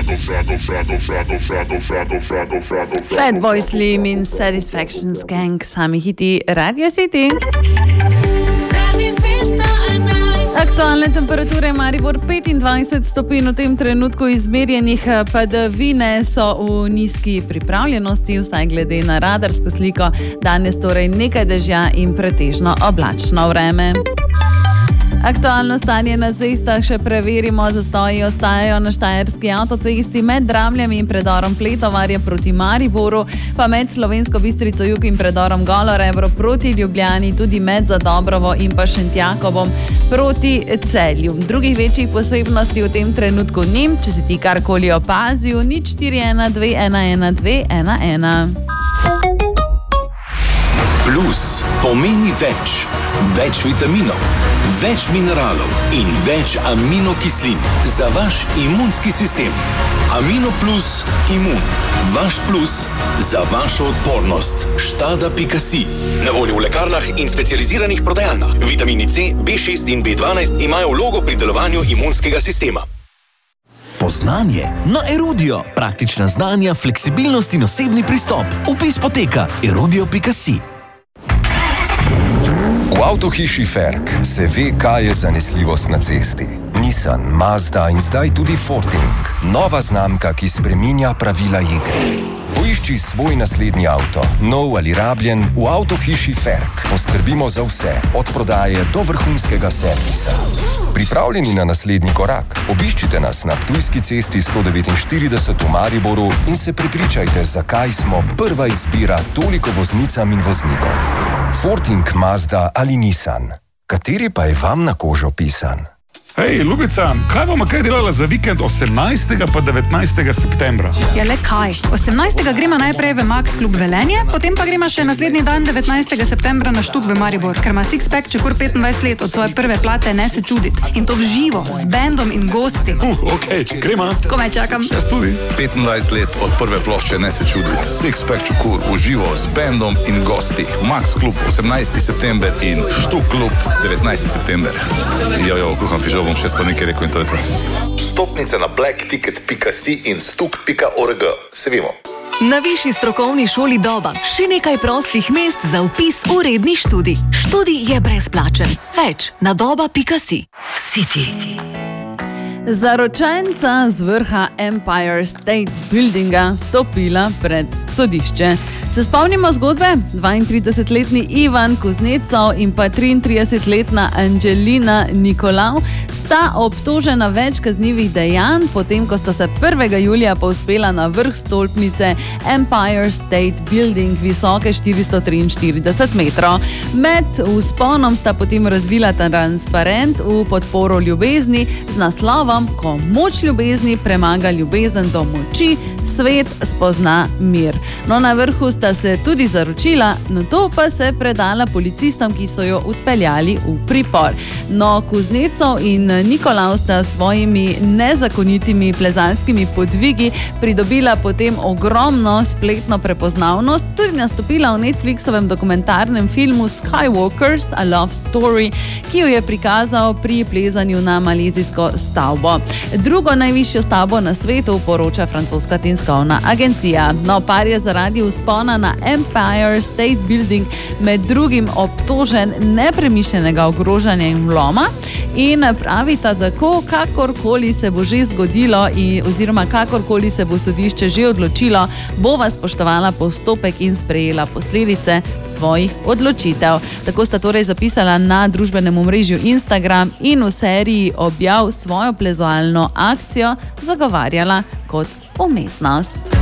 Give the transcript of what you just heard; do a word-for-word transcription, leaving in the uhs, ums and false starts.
Fatboy Slim in Satisfaction Gang, sami hiti Radio City. Aktualne temperature Maribor petindvajset stopinj, v tem trenutku izmerjenih padavine so v nizki pripravljenosti, vsaj glede na radarsko sliko. Danes torej nekaj dežja in pretežno oblačno vreme. Aktualno stanje na cestah še preverimo. Zastoji ostajajo na štajerski avtocesti med Dramljami in predorom Pletovarja proti Mariboru, pa med Slovensko Bistrico jug in predorom Golo Rebro proti Ljubljani, tudi med Zadobrovo in pa Šentjakovom proti Celju. Drugih večjih posebnosti v tem trenutku ni. Če si ti karkoli opazil, nič štiri ena dve ena ena dve ena ena. Plus pomeni več. Več vitaminov, več mineralov in več aminokislin za vaš imunski sistem. Amino plus imun. Vaš plus za vašo odpornost. Štada pika si. Na voljo v lekarnah in specializiranih prodajalnah. Vitamini C, B šest in B dvanajst imajo vlogo pri delovanju imunskega sistema. Poznanje na Erudio. Praktična znanja, fleksibilnost in osebni pristop. Vpis poteka erudio pika si. V avtohiši Ferk se ve, kaj je zanesljivost na cesti. Nissan, Mazda in zdaj tudi Forting. Nova znamka, ki spreminja pravila igre. Poišči svoj naslednji avto, nov ali rabljen, v avtohiši Ferk. Poskrbimo za vse, od prodaje do vrhunskega servisa. Pripravljeni na naslednji korak? Obiščite nas na Ptujski cesti sto devetinštirideset v Mariboru in se prepričajte, zakaj smo prva izbira toliko voznicam in voznikom. Forting, Mazda ali Nissan. Kateri pa je vam na kožo pisan? Hej, Ljubica, kaj bomo kaj delala za vikend osemnajstega pa devetnajstega septembra? Ja, le kaj? osemnajstega gremo najprej v Max klub Velenje, potem pa gremo še naslednji dan devetnajstega septembra na Štuk v Maribor, ker ima Sixpack čekur petindvajset let od svoje prve plate Ne se čudit. In to v živo, z bendom in gosti. Uh, okej, okay, gremo. Komaj čakam. Jaz tudi. petindvajset let od prve plošče Ne se čudit. Sixpack čekur v živo, z bendom in gosti. Max klub osemnajstega september in Štuk klub devetnajstega september. Jo, jo, kuham fižol. Bom še pa nekaj rekel in to je to. Stopnice na black ticket pika si in stuk pika org. Se vemo. Na Višji strokovni šoli Doba še nekaj prostih mest za vpis v redni študij. Študij je brezplačen. Več na doba pika si. City. Zaročenca z vrha Empire State Buildinga stopila pred sodišče. Se spomnimo zgodbe? dvaintridesetletni Ivan Kuznecov in pa triintridesetletna Angelina Nikolav sta obtožena več kaznivih dejanj, potem ko sta se prvega julija povzpela na vrh stolpnice Empire State Building visoke štiristo triinštirideset metrov. Med vzponom sta potem razvila transparent v podporo ljubezni z naslovom Ko moč ljubezni premaga ljubezen do moči, svet spozna mir. No, na vrhu sta se tudi zaročila, nato pa se predala policistom, ki so jo odpeljali v pripor. No, Kuznecov in Nikolav sta svojimi nezakonitimi plezalskimi podvigi pridobila potem ogromno spletno prepoznavnost, tudi nastopila v Netflixovem dokumentarnem filmu Skywalkers, A Love Story, ki jo je prikazal pri plezanju na malezijsko stavbo. Drugo najvišjo stavbo na svetu, poroča francoska tiskovna agencija. No, par je zaradi vzpona na Empire State Building med drugim obtožen nepremišljenega ogrožanja in vloma in pravita tako, kakorkoli se bo že zgodilo in, oziroma kakorkoli se bo sodišče že odločilo, bova spoštovala postopek in sprejela posledice svojih odločitev. Tako sta torej zapisala na družbenem omrežju Instagram in v seriji objav svojo plezovalno akcijo zagovarjala kot umetnost.